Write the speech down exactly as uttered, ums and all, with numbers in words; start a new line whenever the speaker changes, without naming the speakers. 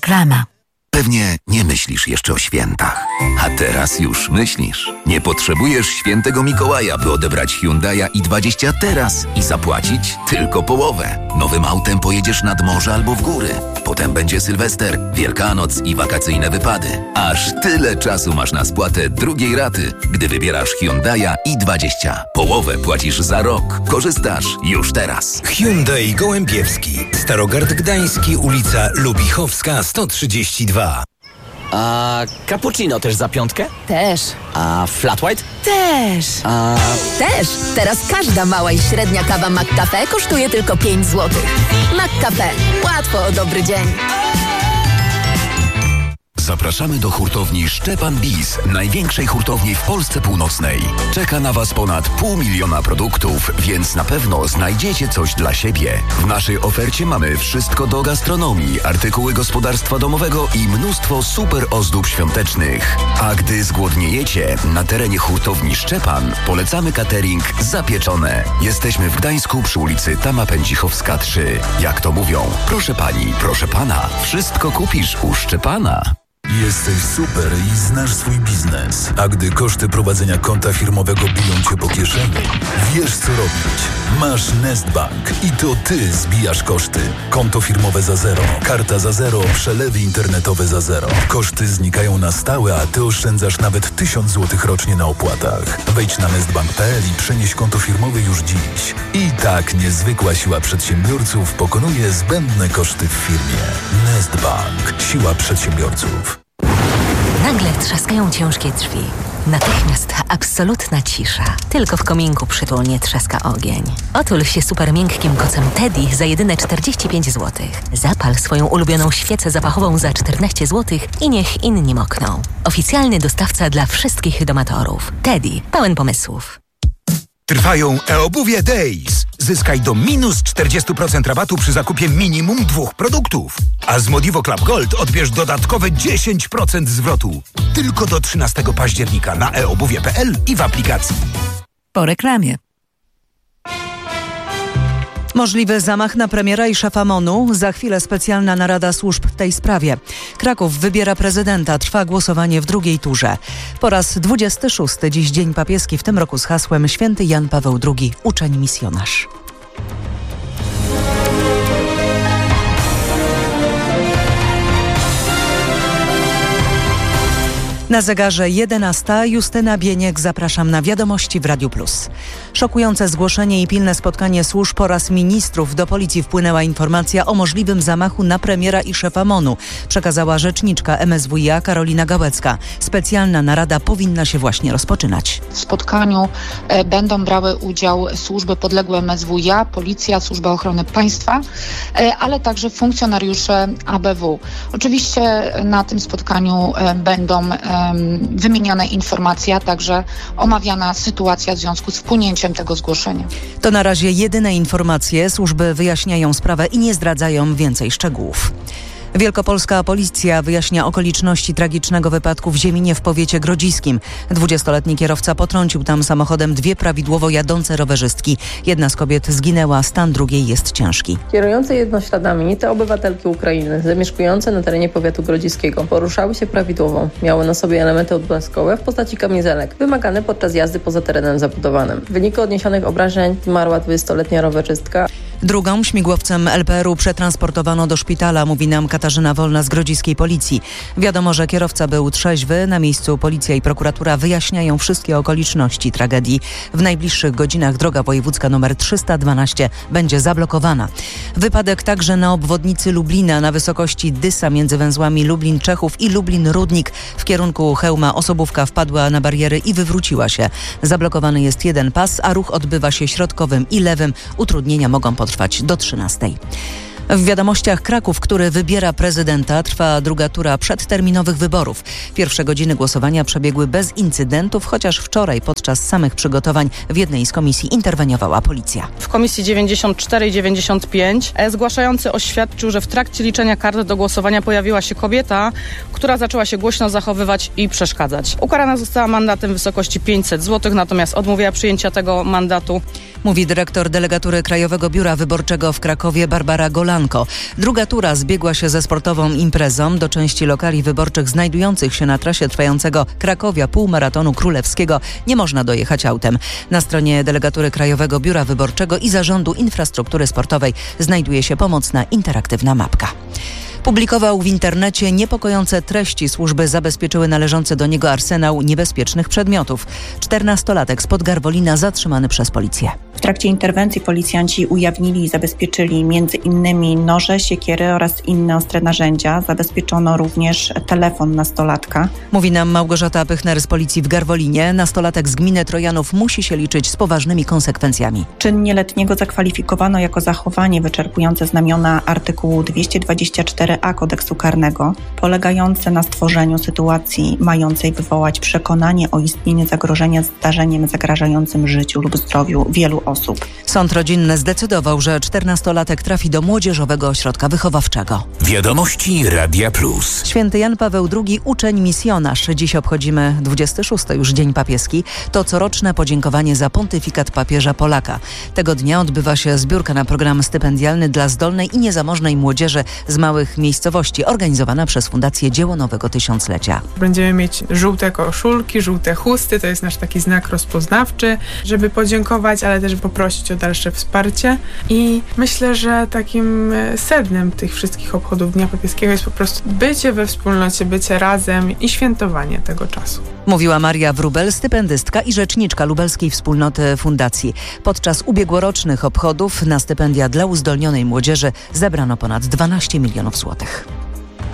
Reklama.
Pewnie nie myślisz jeszcze o świętach, a teraz już myślisz. Nie potrzebujesz świętego Mikołaja, by odebrać Hyundai'a i dwadzieścia teraz i zapłacić tylko połowę. Nowym autem pojedziesz nad morze albo w góry. Potem będzie Sylwester, Wielkanoc i wakacyjne wypady. Aż tyle czasu masz na spłatę drugiej raty, gdy wybierasz Hyundai'a i dwadzieścia. Połowę płacisz za rok. Korzystasz już teraz.
Hyundai Gołębiewski, Starogard Gdański, ulica Lubichowska sto trzydzieści dwa.
A cappuccino też za piątkę?
Też.
A flat white?
Też.
A...
Też. Teraz każda mała i średnia kawa McCafe kosztuje tylko pięć złotych. McCafe. Łatwo o dobry dzień.
Zapraszamy do hurtowni Szczepan Bis, największej hurtowni w Polsce Północnej. Czeka na Was ponad pół miliona produktów, więc na pewno znajdziecie coś dla siebie. W naszej ofercie mamy wszystko do gastronomii, artykuły gospodarstwa domowego i mnóstwo super ozdób świątecznych. A gdy zgłodniejecie, na terenie hurtowni Szczepan polecamy catering Zapieczone. Jesteśmy w Gdańsku przy ulicy Tama Pędzichowska trzy. Jak to mówią, proszę pani, proszę pana, wszystko kupisz u Szczepana.
Jesteś super i znasz swój biznes. A gdy koszty prowadzenia konta firmowego biją cię po kieszeni, wiesz co robić. Masz Nestbank i to ty zbijasz koszty. Konto firmowe za zero, karta za zero, przelewy internetowe za zero. Koszty znikają na stałe, a ty oszczędzasz nawet tysiąc złotych rocznie na opłatach. Wejdź na nestbank kropka p l i przenieś konto firmowe już dziś. I tak niezwykła siła przedsiębiorców pokonuje zbędne koszty w firmie. Nestbank. Siła przedsiębiorców.
Nagle trzaskają ciężkie drzwi. Natychmiast absolutna cisza. Tylko w kominku przytulnie trzaska ogień. Otul się super miękkim kocem Teddy za jedyne czterdzieści pięć złotych. Zapal swoją ulubioną świecę zapachową za czternaście złotych i niech inni mokną. Oficjalny dostawca dla wszystkich domatorów. Teddy. Pełen pomysłów.
Trwają e-obuwie Days. Zyskaj do minus czterdzieści procent rabatu przy zakupie minimum dwóch produktów. A z Modivo Club Gold odbierz dodatkowe dziesięć procent zwrotu. Tylko do trzynastego października na e obuwie kropka p l i w aplikacji.
Po reklamie. Możliwy zamach na premiera i szefa MONU. Za chwilę specjalna narada służb w tej sprawie. Kraków wybiera prezydenta. Trwa głosowanie w drugiej turze. Po raz dwudziesty szósty dziś Dzień Papieski, w tym roku z hasłem Święty Jan Paweł drugi, uczeń misjonarz. Na zegarze jedenasta. Justyna Bieniek, zapraszam na wiadomości w Radiu Plus. Szokujące zgłoszenie i pilne spotkanie służb oraz ministrów. Do policji wpłynęła informacja o możliwym zamachu na premiera i szefa MONU, przekazała rzeczniczka M S W i A Karolina Gałecka. Specjalna narada powinna się właśnie rozpoczynać.
W spotkaniu e, będą brały udział służby podległe M S W i A, Policja, Służba Ochrony Państwa, e, ale także funkcjonariusze A B W. Oczywiście na tym spotkaniu e, będą e, wymieniane informacje, a także omawiana sytuacja w związku z wpłynięciem tego zgłoszenia.
To na razie jedyne informacje. Służby wyjaśniają sprawę i nie zdradzają więcej szczegółów. Wielkopolska policja wyjaśnia okoliczności tragicznego wypadku w Zieminie w powiecie grodziskim. dwudziestoletni kierowca potrącił tam samochodem dwie prawidłowo jadące rowerzystki. Jedna z kobiet zginęła, stan drugiej jest ciężki.
Kierujące jednośladami te obywatelki Ukrainy zamieszkujące na terenie powiatu grodziskiego poruszały się prawidłowo. Miały na sobie elementy odblaskowe w postaci kamizelek, wymagane podczas jazdy poza terenem zabudowanym. W wyniku odniesionych obrażeń zmarła dwudziestoletnia rowerzystka.
Drugą śmigłowcem L P R u przetransportowano do szpitala, mówi nam Katarzyna Wolna z grodziskiej policji. Wiadomo, że kierowca był trzeźwy. Na miejscu policja i prokuratura wyjaśniają wszystkie okoliczności tragedii. W najbliższych godzinach droga wojewódzka nr trzysta dwanaście będzie zablokowana. Wypadek także na obwodnicy Lublina na wysokości Dysa między węzłami Lublin-Czechów i Lublin-Rudnik. W kierunku Chełma osobówka wpadła na bariery i wywróciła się. Zablokowany jest jeden pas, a ruch odbywa się środkowym i lewym. Utrudnienia mogą potrwać do trzynastej. W wiadomościach Kraków, który wybiera prezydenta, trwa druga tura przedterminowych wyborów. Pierwsze godziny głosowania przebiegły bez incydentów, chociaż wczoraj podczas samych przygotowań w jednej z komisji interweniowała policja.
W komisji dziewięćdziesiąt cztery i dziewięćdziesiąt pięć zgłaszający oświadczył, że w trakcie liczenia kart do głosowania pojawiła się kobieta, która zaczęła się głośno zachowywać i przeszkadzać. Ukarana została mandatem w wysokości pięćset złotych, natomiast odmówiła przyjęcia tego mandatu.
Mówi dyrektor delegatury Krajowego Biura Wyborczego w Krakowie Barbara Gola. Polanko. Druga tura zbiegła się ze sportową imprezą. Do części lokali wyborczych znajdujących się na trasie trwającego Krakowia półmaratonu królewskiego nie można dojechać autem. Na stronie delegatury Krajowego Biura Wyborczego i Zarządu Infrastruktury Sportowej znajduje się pomocna interaktywna mapka. Publikował w internecie niepokojące treści. Służby zabezpieczyły należący do niego arsenał niebezpiecznych przedmiotów. Czternastolatek spod Garwolina zatrzymany przez policję.
W trakcie interwencji policjanci ujawnili i zabezpieczyli między innymi noże, siekiery oraz inne ostre narzędzia. Zabezpieczono również telefon nastolatka.
Mówi nam Małgorzata Pychner z policji w Garwolinie. Nastolatek z gminy Trojanów musi się liczyć z poważnymi konsekwencjami.
Czyn nieletniego zakwalifikowano jako zachowanie wyczerpujące znamiona artykułu dwieście dwadzieścia cztery a kodeksu karnego, polegające na stworzeniu sytuacji mającej wywołać przekonanie o istnieniu zagrożenia zdarzeniem zagrażającym życiu lub zdrowiu wielu osób.
Sąd rodzinny zdecydował, że czternastolatek trafi do Młodzieżowego Ośrodka Wychowawczego.
Wiadomości Radia Plus.
Święty Jan Paweł drugi, uczeń misjonarz. Dziś obchodzimy dwudziesty szósty już Dzień Papieski. To coroczne podziękowanie za pontyfikat papieża Polaka. Tego dnia odbywa się zbiórka na program stypendialny dla zdolnej i niezamożnej młodzieży z małych miejscowości, organizowana przez Fundację Dzieło Nowego Tysiąclecia.
Będziemy mieć żółte koszulki, żółte chusty, to jest nasz taki znak rozpoznawczy, żeby podziękować, ale też poprosić o dalsze wsparcie. I myślę, że takim sednem tych wszystkich obchodów Dnia Papieskiego jest po prostu bycie we wspólnocie, bycie razem i świętowanie tego czasu.
Mówiła Maria Wróbel, stypendystka i rzeczniczka Lubelskiej Wspólnoty Fundacji. Podczas ubiegłorocznych obchodów na stypendia dla uzdolnionej młodzieży zebrano ponad dwanaście milionów złotych.